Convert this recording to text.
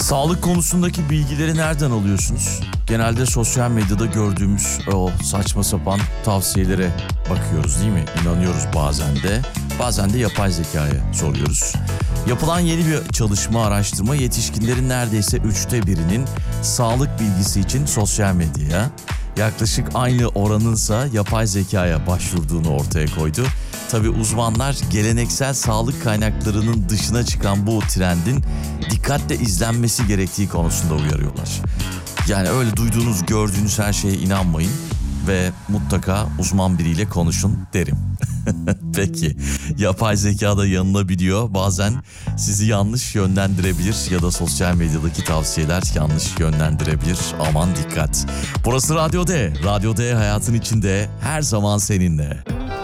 Sağlık konusundaki bilgileri nereden alıyorsunuz? Genelde sosyal medyada gördüğümüz o saçma sapan tavsiyelere bakıyoruz değil mi? İnanıyoruz bazen de yapay zekaya soruyoruz. Yapılan yeni bir araştırma yetişkinlerin neredeyse 1/3'ünün sağlık bilgisi için sosyal medyaya, yaklaşık aynı oranınsa yapay zekaya başvurduğunu ortaya koydu. Tabii uzmanlar geleneksel sağlık kaynaklarının dışına çıkan bu trendin dikkatle izlenmesi gerektiği konusunda uyarıyorlar. Yani öyle duyduğunuz, gördüğünüz her şeye inanmayın ve mutlaka uzman biriyle konuşun derim. Peki, yapay zeka da yanılabiliyor. Bazen sizi yanlış yönlendirebilir ya da sosyal medyadaki tavsiyeler yanlış yönlendirebilir. Aman dikkat. Burası Radyo D. Radyo D hayatın içinde her zaman seninle.